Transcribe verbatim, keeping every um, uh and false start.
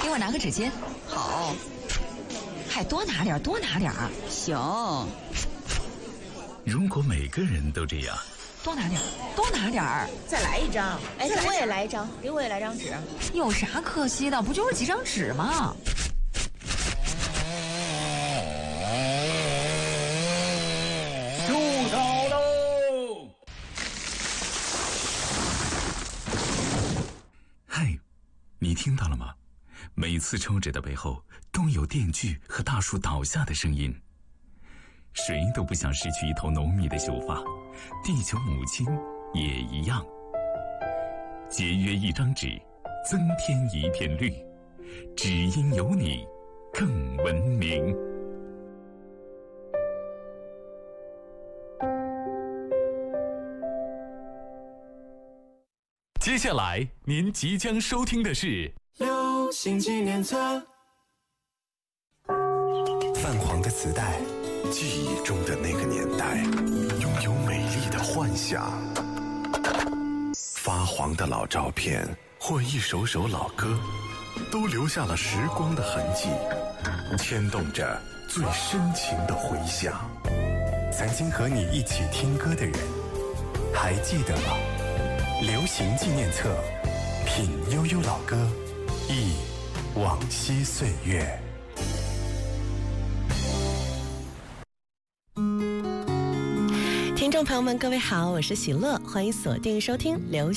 给我拿个纸巾。 好， 还多拿点，多拿点。 行。 如果每个人都这样， 多拿点，多拿点儿。 再来一张，哎，给我也来一张，给我也来张纸。 有啥可惜的？不就是几张纸吗？ 住手喽！嗨，你听到了吗？每次抽纸的背后都有电锯和大树倒下的声音。谁都不想失去一头浓密的秀发，地球母亲也一样。节约一张纸，增添一片绿，只因有你更文明。接下来您即将收听的是流行纪念册。 泛黄的磁带，记忆中的那个年代，拥有美丽的幻想。发黄的老照片或一首首老歌，都留下了时光的痕迹，牵动着最深情的回响。曾经和你一起听歌的人，还记得吗？流行纪念册，品悠悠老歌，忆往昔岁月。 听众朋友们，各位好，我是喜乐，欢迎锁定收听流行